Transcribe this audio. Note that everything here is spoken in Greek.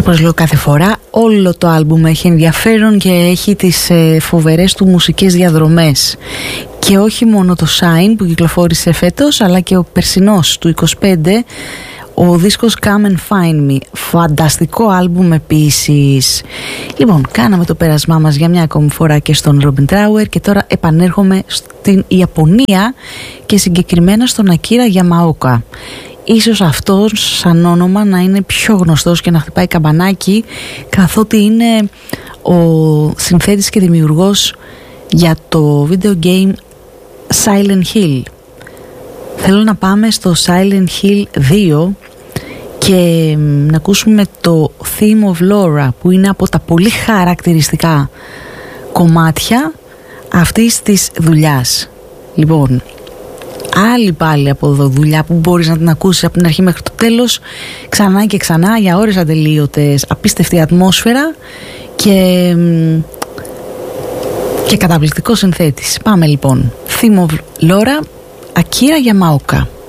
όπως λέω κάθε φορά, όλο το άλμπουμ έχει ενδιαφέρον και έχει τις φοβερές του μουσικές διαδρομές. Και όχι μόνο το Shine που κυκλοφόρησε φέτος, αλλά και ο περσινός του 25, ο δίσκος Come and Find Me. Φανταστικό άλμπουμ επίσης. Λοιπόν, κάναμε το πέρασμά μας για μια ακόμη φορά και στον Robin Trower και τώρα επανέρχομαι στην Ιαπωνία και συγκεκριμένα στον Akira Yamaoka. Ίσως αυτός σαν όνομα να είναι πιο γνωστός και να χτυπάει καμπανάκι, καθότι είναι ο συνθέτης και δημιουργός για το video game Silent Hill. Θέλω να πάμε στο Silent Hill 2 και να ακούσουμε το Theme of Laura, που είναι από τα πολύ χαρακτηριστικά κομμάτια αυτής της δουλειάς. Λοιπόν, άλλη πάλι από εδώ δουλειά που μπορείς να την ακούσεις από την αρχή μέχρι το τέλος, ξανά και ξανά για ώρες ατελείωτες, απίστευτη ατμόσφαιρα και καταπληκτικό συνθέτης. Πάμε λοιπόν. Theme of Laura, Akira Yamaoka.